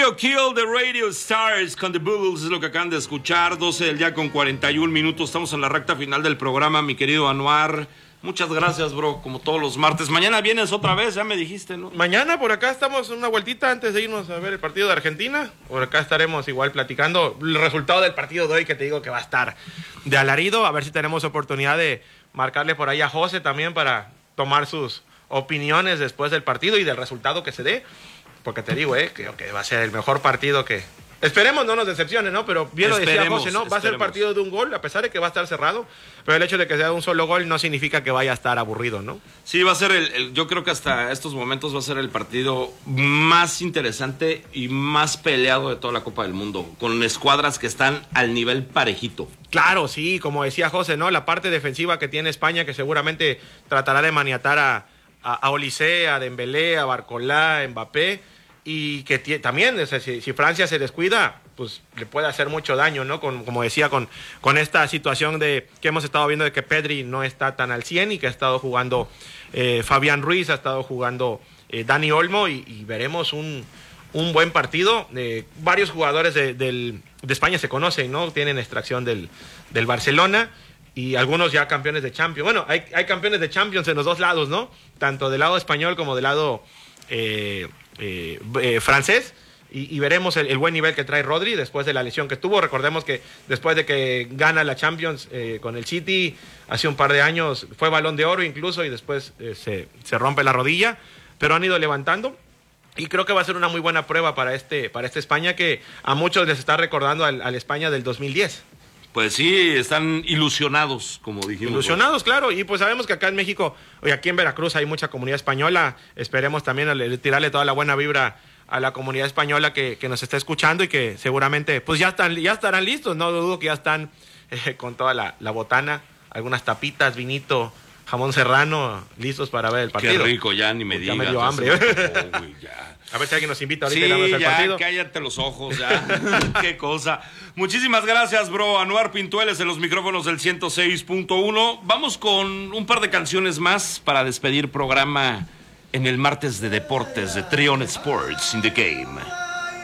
Radio Kill the Radio Stars con The Bulls es lo que acaban de escuchar. 12 del día con 41 minutos. Estamos en la recta final del programa, mi querido Anuar. Muchas gracias, bro, como todos los martes. Mañana vienes otra vez, ya me dijiste, ¿no? Mañana por acá estamos una vueltita antes de irnos a ver el partido de Argentina. Por acá estaremos igual platicando el resultado del partido de hoy, que te digo que va a estar de alarido. A ver si tenemos oportunidad de marcarle por ahí a José también para tomar sus opiniones después del partido y del resultado que se dé. Porque te digo, creo que va a ser el mejor partido que... Esperemos no nos decepcione, ¿no? Pero bien lo decía José, ¿no? Va a ser partido de un gol, a pesar de que va a estar cerrado. Pero el hecho de que sea un solo gol no significa que vaya a estar aburrido, ¿no? Sí, va a ser yo creo que hasta estos momentos va a ser el partido más interesante y más peleado de toda la Copa del Mundo, con escuadras que están al nivel parejito. Claro, sí, como decía José, ¿no? La parte defensiva que tiene España, que seguramente tratará de maniatar a Olise, a Dembélé, a Barcolá, a Mbappé, y que también, o sea, si Francia se descuida, pues le puede hacer mucho daño, ¿no? Como decía, con esta situación de que hemos estado viendo de que Pedri no está tan al 100 y que ha estado jugando Fabián Ruiz, ha estado jugando Dani Olmo, y veremos un buen partido. Varios jugadores de España se conocen, ¿no? Tienen extracción del Barcelona, y algunos ya campeones de Champions. Bueno, hay campeones de Champions en los dos lados, ¿no? Tanto del lado español como del lado francés, y veremos el buen nivel que trae Rodri después de la lesión que tuvo. Recordemos que después de que gana la Champions con el City hace un par de años, fue Balón de Oro incluso, y después se rompe la rodilla, pero han ido levantando, y creo que va a ser una muy buena prueba para esta España, que a muchos les está recordando al España del 2010. Pues sí, están ilusionados, como dijimos. Ilusionados, claro, y pues sabemos que acá en México, y aquí en Veracruz hay mucha comunidad española. Esperemos también tirarle toda la buena vibra a la comunidad española que nos está escuchando, y que seguramente pues ya estarán listos. No dudo que ya están con toda la botana, algunas tapitas, vinito, jamón serrano, listos para ver el partido. Qué rico, ya ni me digas. Ya me dio hambre. A ver si alguien nos invita ahorita, sí, al partido. Cállate los ojos, ya. Qué cosa. Muchísimas gracias, bro. Anuar Pintueles en los micrófonos del 106.1. Vamos con un par de canciones más para despedir programa en el martes de deportes de Trion Sports in the Game.